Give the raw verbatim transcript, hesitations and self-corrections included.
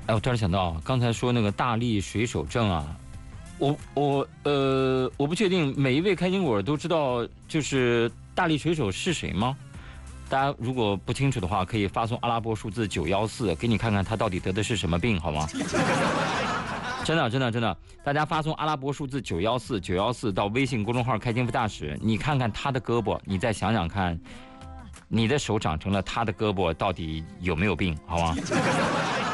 哎，我突然想到，刚才说那个大力水手症啊，我我呃，我不确定每一位开心果都知道就是大力水手是谁吗？大家如果不清楚的话，可以发送阿拉伯数字九幺四，给你看看他到底得的是什么病，好吗？真的真的真的，大家发送阿拉伯数字九幺四九幺四到微信公众号开心副驾驶，你看看他的胳膊，你再想想看，你的手长成了他的胳膊，到底有没有病，好吗？